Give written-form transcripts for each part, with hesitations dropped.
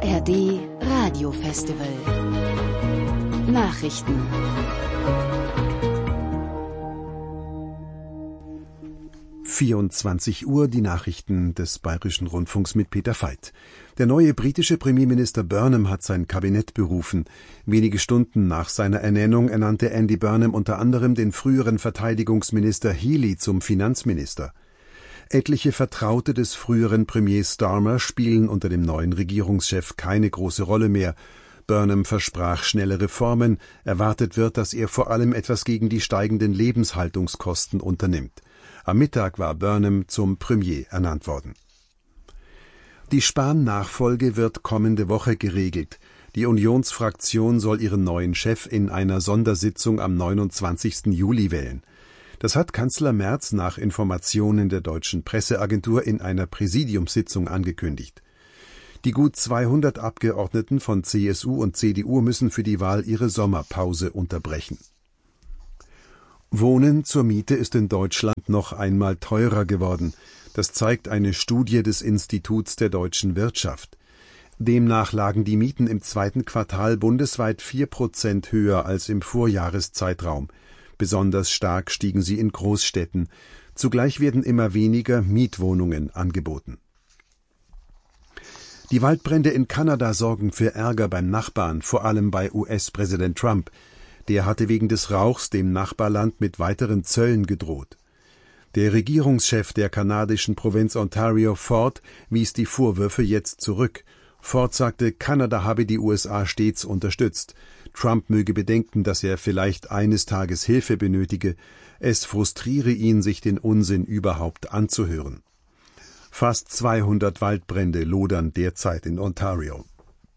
ARD Radiofestival. Nachrichten. Uhr, die Nachrichten des Bayerischen Rundfunks mit Peter Veit. Der neue britische Premierminister Burnham hat sein Kabinett berufen. Wenige Stunden nach seiner Ernennung ernannte Andy Burnham unter anderem den früheren Verteidigungsminister Healey zum Finanzminister. Etliche Vertraute des früheren Premiers Starmer spielen unter dem neuen Regierungschef keine große Rolle mehr. Burnham versprach schnelle Reformen. Erwartet wird, dass er vor allem etwas gegen die steigenden Lebenshaltungskosten unternimmt. Am Mittag war Burnham zum Premier ernannt worden. Die Spahn-Nachfolge wird kommende Woche geregelt. Die Unionsfraktion soll ihren neuen Chef in einer Sondersitzung am 29. Juli wählen. Das hat Kanzler Merz nach Informationen der deutschen Presseagentur in einer Präsidiumssitzung angekündigt. Die gut 200 Abgeordneten von CSU und CDU müssen für die Wahl ihre Sommerpause unterbrechen. Wohnen zur Miete ist in Deutschland noch einmal teurer geworden. Das zeigt eine Studie des Instituts der deutschen Wirtschaft. Demnach lagen die Mieten im zweiten Quartal bundesweit 4% höher als im Vorjahreszeitraum. Besonders stark stiegen sie in Großstädten. Zugleich werden immer weniger Mietwohnungen angeboten. Die Waldbrände in Kanada sorgen für Ärger beim Nachbarn, vor allem bei US-Präsident Trump. Der hatte wegen des Rauchs dem Nachbarland mit weiteren Zöllen gedroht. Der Regierungschef der kanadischen Provinz Ontario, Ford, wies die Vorwürfe jetzt zurück. Ford sagte, Kanada habe die USA stets unterstützt. Trump möge bedenken, dass er vielleicht eines Tages Hilfe benötige. Es frustriere ihn, sich den Unsinn überhaupt anzuhören. Fast 200 Waldbrände lodern derzeit in Ontario.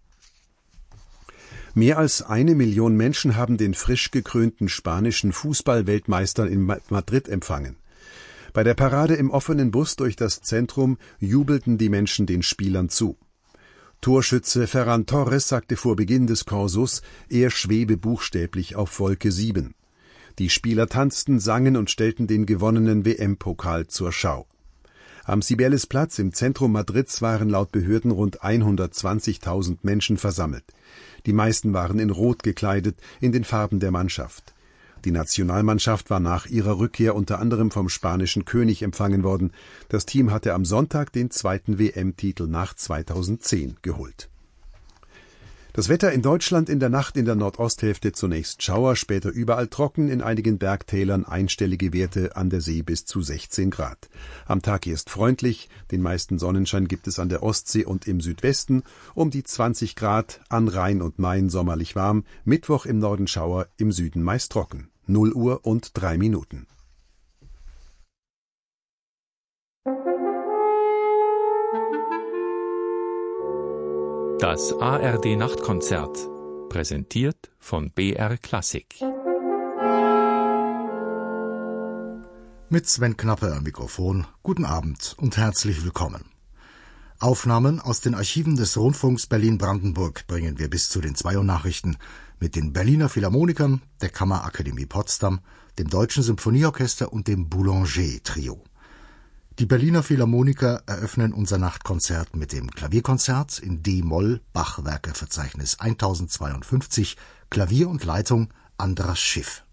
Mehr als 1 Million Menschen haben den frisch gekrönten spanischen Fußball-Weltmeister in Madrid empfangen. Bei der Parade im offenen Bus durch das Zentrum jubelten die Menschen den Spielern zu. Torschütze Ferran Torres sagte vor Beginn des Korsos, er schwebe buchstäblich auf Wolke 7. Die Spieler tanzten, sangen und stellten den gewonnenen WM-Pokal zur Schau. Am Cibeles-Platz im Zentrum Madrids waren laut Behörden rund 120.000 Menschen versammelt. Die meisten waren in Rot gekleidet, in den Farben der Mannschaft. Die Nationalmannschaft war nach ihrer Rückkehr unter anderem vom spanischen König empfangen worden. Das Team hatte am Sonntag den zweiten WM-Titel nach 2010 geholt. Das Wetter in Deutschland in der Nacht in der Nordosthälfte zunächst Schauer, später überall trocken, in einigen Bergtälern einstellige Werte, an der See bis zu 16 Grad. Am Tag erst freundlich, den meisten Sonnenschein gibt es an der Ostsee und im Südwesten, um die 20 Grad, an Rhein und Main sommerlich warm, Mittwoch im Norden Schauer, im Süden meist trocken. 0 Uhr und 3 Minuten. Das ARD-Nachtkonzert, präsentiert von BR Klassik. Mit Sven Knappe am Mikrofon, guten Abend und herzlich willkommen. Aufnahmen aus den Archiven des Rundfunks Berlin-Brandenburg bringen wir bis zu den 2 Uhr Nachrichten mit den Berliner Philharmonikern, der Kammerakademie Potsdam, dem Deutschen Symphonieorchester und dem Boulanger-Trio. Die Berliner Philharmoniker eröffnen unser Nachtkonzert mit dem Klavierkonzert in D-Moll, Bach-Werkeverzeichnis 1052, Klavier und Leitung Andras Schiff.